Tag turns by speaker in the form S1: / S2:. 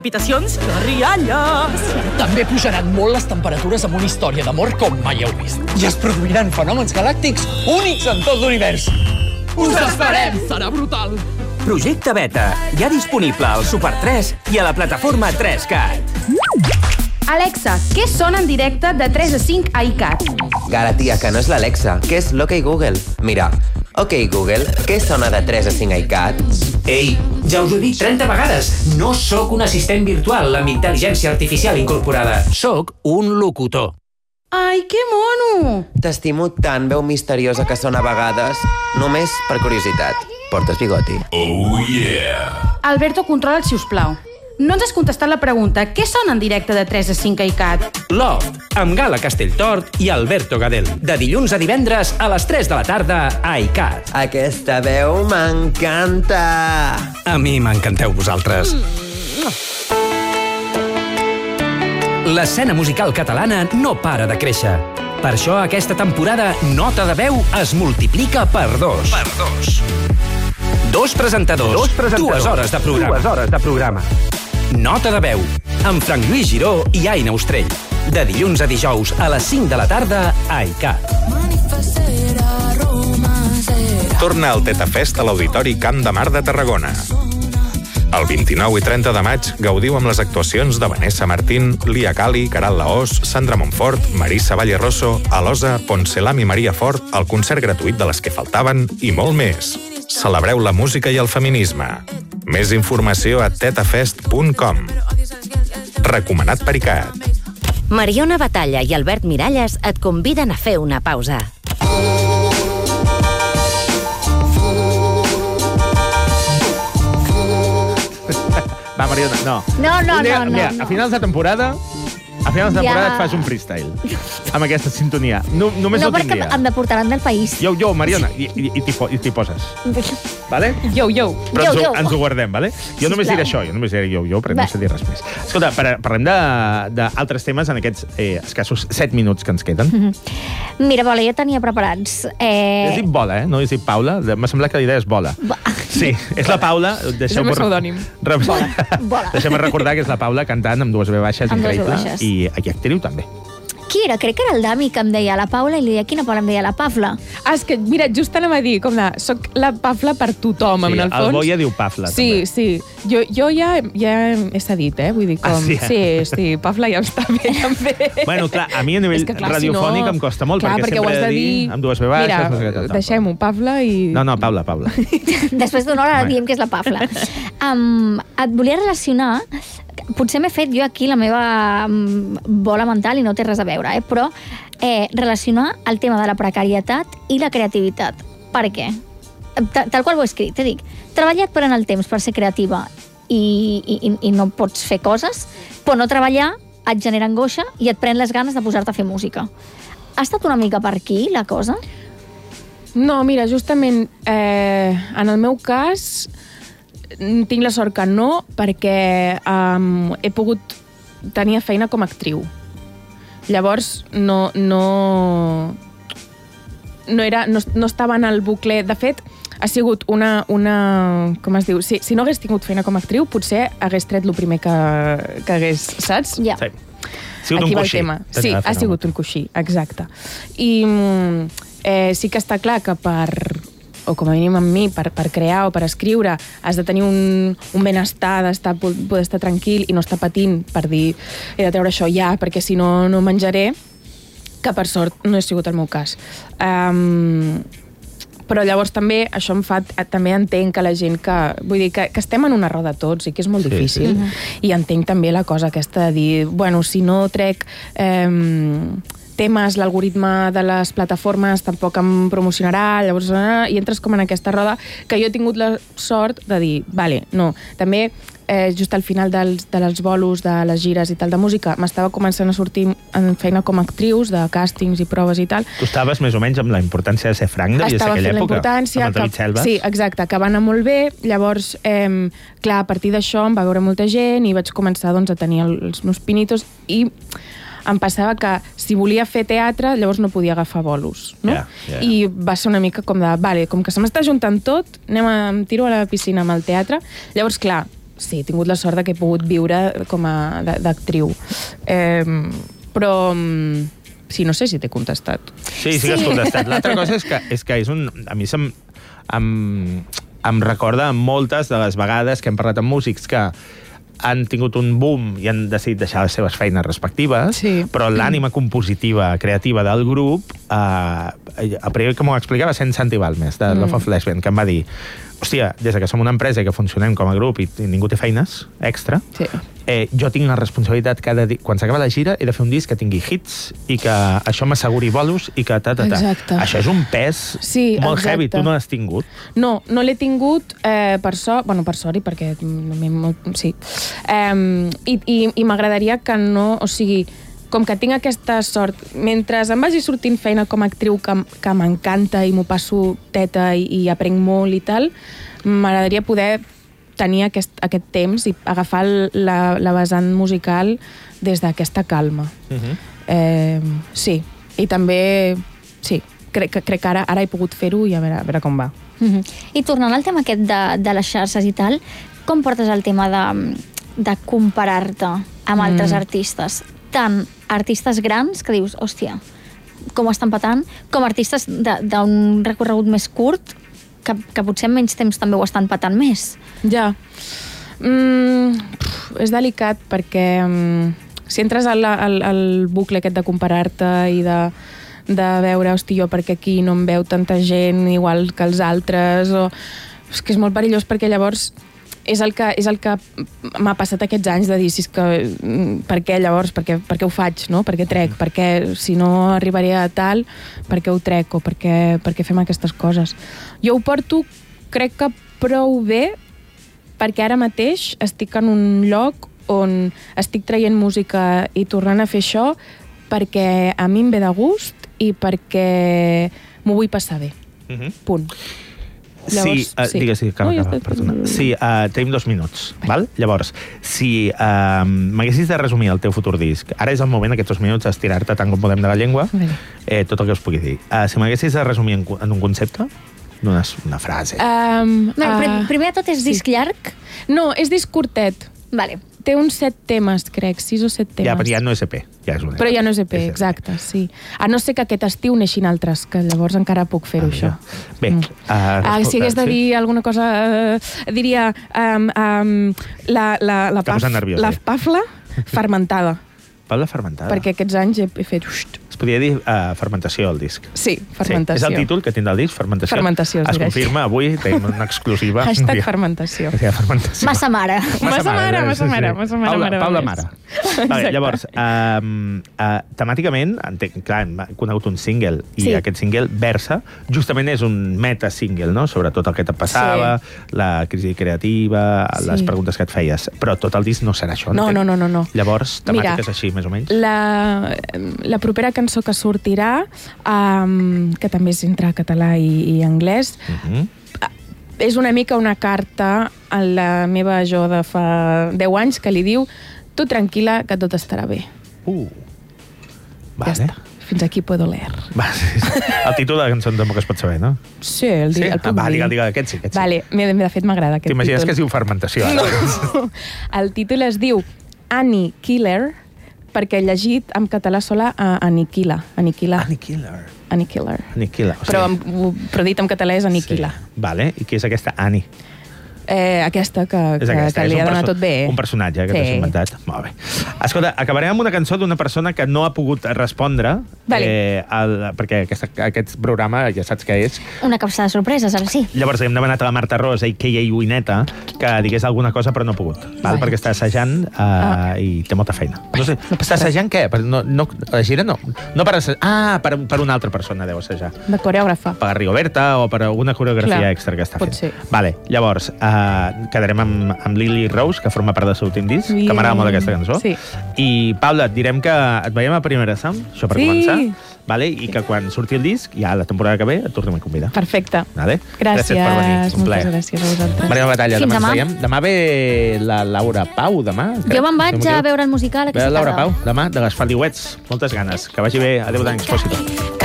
S1: Habitacions de rialles.
S2: També pujaran molt les temperatures amb una història d'amor com mai heu vist. I es produiran fenòmens galàctics únics en tot l'univers. Us esperem!
S1: Serà brutal.
S3: Projecte Beta, ja disponible al Super 3 i a la plataforma 3CAT.
S4: Alexa, què sona en directe de 3 a 5 a iCat?
S5: Gara, tia, que no és l'Alexa, que és l'OK Google. Mira, OK Google, què sona de 3 a 5 a iCat?
S6: Ei, ja us ho he dit 30 vegades. No sóc un assistent virtual amb intel·ligència artificial incorporada. Sóc un locutor.
S4: Ai, que mono!
S5: T'estimo tant, veu misteriosa que sona a vegades. Només per curiositat. Portes bigoti?
S7: Oh, yeah!
S4: Alberto, controla't, si us plau. No ens has contestat la pregunta. Què sona en directe de 3 a 5 a iCat?
S6: Love, amb Gala Castelltort i Alberto Gadel. De dilluns a divendres a les 3 de la tarda a iCat.
S5: Aquesta veu m'encanta!
S6: A mi m'encanteu vosaltres. L'escena musical catalana no para de créixer. Per això aquesta temporada Nota de Veu es multiplica per 2. Dos presentadors, 2 hores de programa. Nota de Veu, amb Frank Lluís Giró i Aina Ostrell. De dilluns a dijous a les 5 de la tarda a iCat.
S7: Torna al Teta Fest a l'Auditori Camp de Mar de Tarragona. El 29 i 30 de maig gaudiu amb les actuacions de Vanessa Martín, Lia Cali, Caral Laós, Sandra Montfort, Marisa Valleroso, Alosa, Poncelam i Maria Fort, el concert gratuït de Les que faltaven i molt més. Celebreu la música i el feminisme. Més informació a tetafest.com. Recomanat per iCat.
S8: Mariona Batalla i Albert Miralles et conviden a fer una pausa.
S9: Va, Mariona, no.
S10: No.
S9: Mira, a finals de temporada et fas un freestyle amb aquesta sintonia. Només
S10: no,
S9: el tinc
S10: perquè em deportaran del país.
S9: Jo, Mariona, i t'hi poses. Vale?
S4: Jo.
S9: Però ens ho guardem, vale? Jo només diré això, però no sé dir res més. Escolta, parlem d'altres temes en aquests escassos 7 minuts que ens queden.
S10: Mira, Bola, jo tenia preparats...
S9: Has dit Bola, no has dit Paula? M'ha semblat que la idea és Bola. Sí, és la Paula.
S4: És el meu pseudònim.
S9: Deixem recordar que és la Paula cantant amb 2 V baixes increïbles i actriu també.
S10: Qui era? Crec que era el Dami que em deia la Paula i li deia quina Paula em deia la Pafla.
S4: És que, mira, just anava a dir, soc la Pafla per tothom, en el fons.
S9: El Boia diu Pafla, també.
S4: Sí. Jo ja he cedit, vull dir, com... Sí, Pafla ja està bé, també.
S9: Bueno, clar, a mi a nivell radiofònic em costa molt, perquè sempre he de dir amb 2 V baixes...
S4: Mira, deixem-ho, Pafla i...
S9: No, Paula.
S10: Després d'una hora diem que és la Pafla. Et volia relacionar... Potser m'he fet jo aquí la meva bola mental i no té res a veure, però relacionar el tema de la precarietat i la creativitat. Per què? Tal qual ho he escrit, dic, treballar et pren el temps per ser creativa i no pots fer coses, però no treballar et genera angoixa i et pren les ganes de posar-te a fer música. Ha estat una mica per aquí, la cosa?
S4: No, mira, justament en el meu cas... Tinc la sort que no, perquè he pogut tenir feina com a actriu. Llavors, no estava en el bucle... De fet, ha sigut una com es diu? Si no hagués tingut feina com a actriu, potser hagués tret el primer que hagués, saps?
S10: Ja.
S9: Sí. Ha sigut un coixí.
S4: Sí, ha sigut un coixí, exacte. I sí que està clar que o com a mínim amb mi, per crear o per escriure, has de tenir un benestar, poder estar tranquil i no estar patint per dir he de treure això ja, perquè si no, no menjaré, que per sort no ha sigut el meu cas. Però llavors també això em fa... També entenc que la gent que... Vull dir, que estem en una roda tots i que és molt difícil. I entenc també la cosa aquesta de dir, bueno, si no trec... temes, l'algoritme de les plataformes tampoc em promocionarà, llavors i entres com en aquesta roda que jo he tingut la sort de dir, vale, no, també just al final dels bolos, de les gires i tal de música, m'estava començant a sortir en feina com a actrius, de càstings i proves i tal.
S9: Tu estaves més o menys amb la importància de ser franc, devies ser aquella època, amb el David Selva.
S4: Sí, exacte, que va anar molt bé, llavors, clar, a partir d'això em va veure molta gent i vaig començar doncs, a tenir els meus pinitos i em passava que si volia fer teatre, llavors no podia agafar bolos, no? I va ser una mica com de, vale, com que se m'està juntant tot, em tiro a la piscina amb el teatre. Llavors, clar, sí, he tingut la sort de que he pogut viure com a d'actriu. Però... sí, no sé si t'he contestat.
S9: Sí que has contestat. L'altra cosa és que a mi em recorda moltes de les vegades que hem parlat amb músics que han tingut un boom i han decidit deixar les seves feines respectives, però l'ànima compositiva, creativa del grup, el primer que m'ho explicava sent Santi Balmes, de Love of Lesbian, que em va dir, hòstia, des que som una empresa i que funcionem com a grup i ningú té feines extra, jo tinc la responsabilitat cada dia, quan s'acaba la gira, he de fer un disc que tingui hits i que això m'asseguri bolos i que
S4: Exacte.
S9: Això és un pes molt heavy, tu no l'has tingut?
S4: No l'he tingut per sort, per sort i perquè... sí. I m'agradaria que no... O sigui, com que tinc aquesta sort, mentre em vagi sortint feina com a actriu que m'encanta i m'ho passo teta i aprenc molt i tal, m'agradaria poder tenir aquest temps i agafar la vessant musical des d'aquesta calma. Sí, i també, sí, crec que ara he pogut fer-ho i a veure com va.
S10: I tornant al tema aquest de les xarxes i tal, com portes el tema de comparar-te amb altres artistes? Tant artistes grans que dius, hòstia, com ho estan patant, com artistes d'un recorregut més curt que potser en menys temps també ho estan patant més.
S4: Ja. És delicat perquè si entres al bucle aquest de comparar-te i de veure, hòstia, jo perquè aquí no em veu tanta gent igual que els altres, és que és molt perillós perquè llavors és el que m'ha passat aquests anys de dir, si és que per què llavors, per què ho faig, no? Per què trec, perquè si no arribaré a tal, per què ho trec o per què fem aquestes coses. Jo ho porto, crec que prou bé, perquè ara mateix estic en un lloc on estic traient música i tornant a fer això perquè a mi em ve de gust i perquè m'ho vull passar bé. Punt.
S9: Llavors, digues, perdona. Sí, tenim 2 minuts, val? Llavors, si m'haguessis de resumir el teu futur disc, ara és el moment, aquests 2 minuts, estirar-te tant com podem de la llengua, tot el que us pugui dir. Si m'haguessis de resumir en un concepte, una frase.
S10: Primer de tot, és disc llarg?
S4: No, és disc curtet.
S10: Vale.
S4: Té uns 7 temes, crec, 6 o 7 temes.
S9: Ja, però ja no és EP.
S4: Però ja no és EP, exacte, sí. A no ser que aquest estiu neixin altres, que llavors encara puc fer-ho, això.
S9: Bé.
S4: Si hagués de dir alguna cosa, diria la pafla fermentada.
S9: Pafla fermentada?
S4: Perquè aquests anys he fet...
S9: Es podria dir fermentació, el disc.
S4: Sí, fermentació.
S9: És el títol que tindrà el disc, fermentació.
S4: Fermentació,
S9: es confirma avui, tenim una exclusiva.
S4: Hashtag fermentació.
S10: Massa mare.
S9: Paula Mare. Llavors, temàticament, clar, hem conegut un single, i aquest single versa, justament és un meta-single, no?, sobre tot el que et passava, la crisi creativa, les preguntes que et feies, però tot el disc no serà això.
S4: No.
S9: Llavors, temàtiques així, més o menys?
S4: La propera cançó que sortirà, que també és entre català i anglès, és una mica una carta a la meva jo de fa 10 anys que li diu: tu tranquil·la, que tot estarà bé. Ja està. Fins aquí puedo leer.
S9: El títol de la cançó tampoc es pot saber, no?
S4: Sí, el puc dir.
S9: Digue, aquest sí.
S4: Vale, de fet m'agrada aquest títol.
S9: T'imagines que es diu fermentació?
S4: No. El títol es diu Annie Killer, perquè llegit en català sola aniquila. Però dit en català és aniquila.
S9: Vale, i qui és aquesta Annie?
S4: Aquesta que li ha donat tot bé.
S9: Un personatge que t'has inventat. Molt bé. Escolta, acabarem amb una cançó d'una persona que no ha pogut respondre, perquè aquest programa ja saps què és.
S10: Una capsa de sorpreses, ara sí.
S9: Llavors hem demanat a la Marta Ros, a.k.a. Uineta, que digués alguna cosa, però no ha pogut, perquè està assajant i té molta feina. No sé, està assajant què? La gira no? No per assajar. Per una altra persona deu assajar.
S4: De coreògrafa.
S9: Per Rigoberta o per alguna coreografia extra que està fent.
S4: Pot ser.
S9: Vale, llavors, quedarem amb Lily Rose, que forma part del seu últim disc, que m'agrada molt aquesta cançó. I, Paula, et direm que et veiem a Primera Sound, això per començar, i que quan surti el disc, ja la temporada que ve, et tornem a convidar.
S4: Perfecte.
S9: Gràcies per venir.
S4: Moltes gràcies a vosaltres.
S9: Maria Batalla, demà ens veiem. Demà ve la Laura Pau, demà.
S10: Jo me'n vaig a veure el musical aquesta tarda.
S9: Laura Pau, demà, de les Faldilhuets. Moltes ganes. Que vagi bé. Adéu d'any, Expósito.